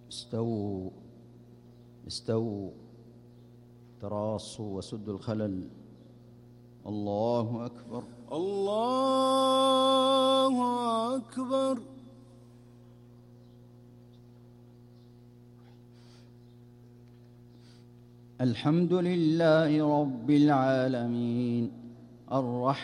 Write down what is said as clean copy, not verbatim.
استووا استووا، تراصوا وسدوا الخلل. الله أكبر. الله أكبر. الحمد لله رب العالمين الرحمن